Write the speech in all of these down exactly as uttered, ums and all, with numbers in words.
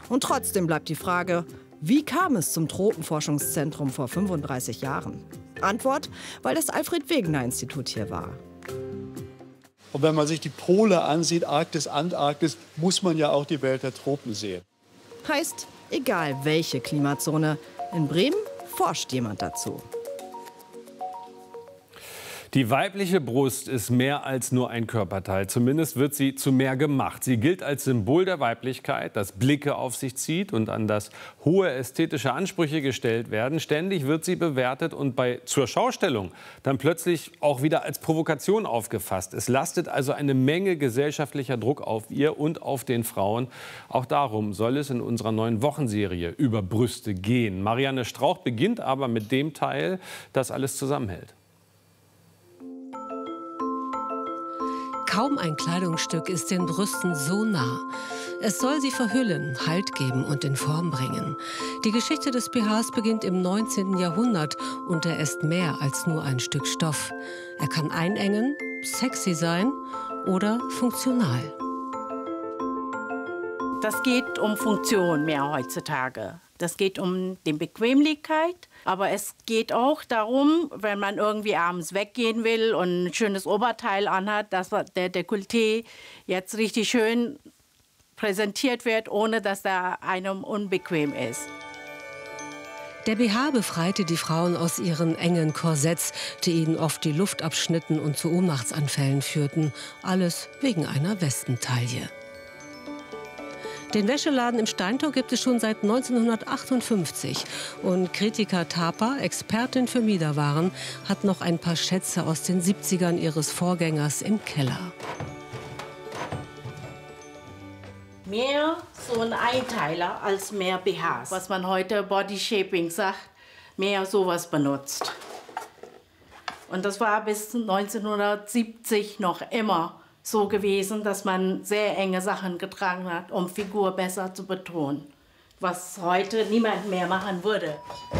Und trotzdem bleibt die Frage, wie kam es zum Tropenforschungszentrum vor fünfunddreißig Jahren? Antwort, weil das Alfred-Wegener-Institut hier war. Und wenn man sich die Pole ansieht, Arktis, Antarktis, muss man ja auch die Welt der Tropen sehen. Heißt, egal welche Klimazone, in Bremen forscht jemand dazu. Die weibliche Brust ist mehr als nur ein Körperteil. Zumindest wird sie zu mehr gemacht. Sie gilt als Symbol der Weiblichkeit, das Blicke auf sich zieht und an das hohe ästhetische Ansprüche gestellt werden. Ständig wird sie bewertet und bei zur Schaustellung dann plötzlich auch wieder als Provokation aufgefasst. Es lastet also eine Menge gesellschaftlicher Druck auf ihr und auf den Frauen. Auch darum soll es in unserer neuen Wochenserie über Brüste gehen. Marianne Strauch beginnt aber mit dem Teil, das alles zusammenhält. Kaum ein Kleidungsstück ist den Brüsten so nah. Es soll sie verhüllen, Halt geben und in Form bringen. Die Geschichte des B Hs beginnt im neunzehnten Jahrhundert und er ist mehr als nur ein Stück Stoff. Er kann einengen, sexy sein oder funktional. Das geht um Funktion mehr heutzutage. Das geht um die Bequemlichkeit, aber es geht auch darum, wenn man irgendwie abends weggehen will und ein schönes Oberteil anhat, dass der Dekolleté jetzt richtig schön präsentiert wird, ohne dass er einem unbequem ist. Der B H befreite die Frauen aus ihren engen Korsetts, die ihnen oft die Luft abschnitten und zu Ohnmachtsanfällen führten. Alles wegen einer Westentaille. Den Wäscheladen im Steintor gibt es schon seit neunzehnhundertachtundfünfzig. Und Kritika Thapa, Expertin für Miederwaren, hat noch ein paar Schätze aus den siebzigern ihres Vorgängers im Keller. Mehr so ein Einteiler als mehr B Hs. Was man heute Body Shaping sagt, mehr sowas benutzt. Und das war bis neunzehnhundertsiebzig noch immer so gewesen, dass man sehr enge Sachen getragen hat, um Figur besser zu betonen. Was heute niemand mehr machen würde.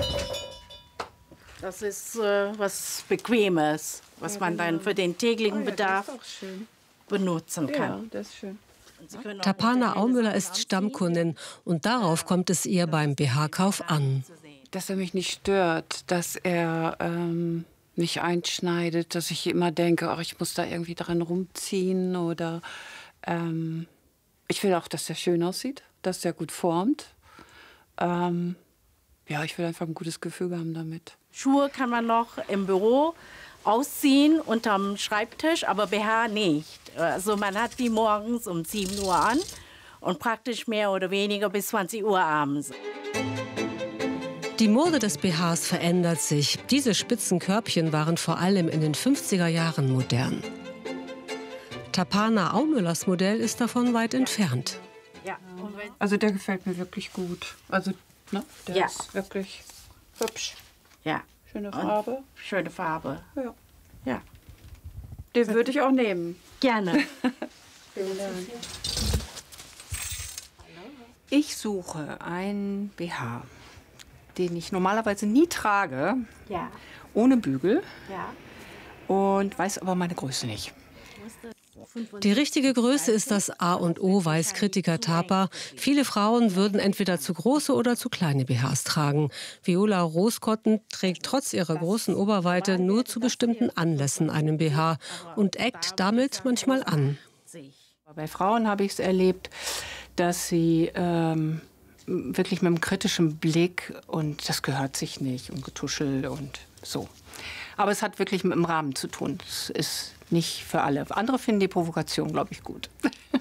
Das ist äh, was Bequemes, was ja, man genau. dann für den täglichen oh, ja, Bedarf benutzen kann. Ja, das ist schön. Tapana Aumüller ist Stammkundin und darauf kommt es ihr beim B H-Kauf an. Dass er mich nicht stört, dass er ähm nicht einschneidet, dass ich immer denke, ach, ich muss da irgendwie dran rumziehen oder ähm, ich will auch, dass der schön aussieht, dass der gut formt. Ähm, ja, ich will einfach ein gutes Gefühl haben damit. Schuhe kann man noch im Büro ausziehen unterm Schreibtisch, aber B H nicht. Also man hat die morgens um sieben Uhr an und praktisch mehr oder weniger bis zwanzig Uhr abends. Die Mode des B Hs verändert sich. Diese spitzen Körbchen waren vor allem in den fünfziger Jahren modern. Tapana Aumüllers Modell ist davon weit entfernt. Ja. Also der gefällt mir wirklich gut. Also ne, der ja. ist wirklich hübsch. Ja. Schöne Farbe. Und schöne Farbe. Ja. Ja. Den würde ich auch nehmen. Gerne. Vielen Dank. Ich suche ein B H, den ich normalerweise nie trage, ja. ohne Bügel, ja. und weiß aber meine Größe nicht. Die richtige Größe ist das A und O, weiß Kritika Thapa. Viele Frauen würden entweder zu große oder zu kleine B Hs tragen. Viola Roskotten trägt trotz ihrer großen Oberweite nur zu bestimmten Anlässen einen B H und eckt damit manchmal an. Bei Frauen habe ich es erlebt, dass sie ähm, wirklich mit einem kritischen Blick und das gehört sich nicht und Getuschel und so. Aber es hat wirklich mit dem Rahmen zu tun. Es ist nicht für alle. Andere finden die Provokation, glaube ich, gut.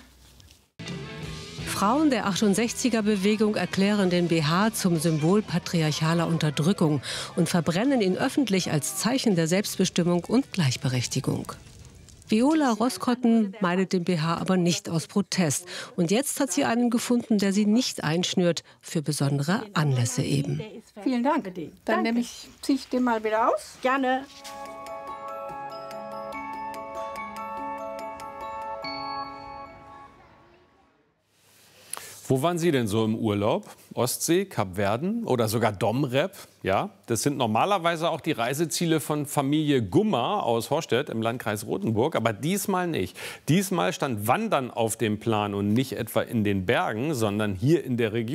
Frauen der achtundsechziger-Bewegung erklären den B H zum Symbol patriarchaler Unterdrückung und verbrennen ihn öffentlich als Zeichen der Selbstbestimmung und Gleichberechtigung. Viola Roskotten meidet den B H aber nicht aus Protest. Und jetzt hat sie einen gefunden, der sie nicht einschnürt, für besondere Anlässe eben. Vielen Dank. Dann nehme ich, ziehe ich den mal wieder aus. Gerne. Wo waren Sie denn so im Urlaub? Ostsee, Kapverden oder sogar Domrep? Ja, das sind normalerweise auch die Reiseziele von Familie Gummer aus Horstedt im Landkreis Rothenburg, aber diesmal nicht. Diesmal stand Wandern auf dem Plan und nicht etwa in den Bergen, sondern hier in der Region.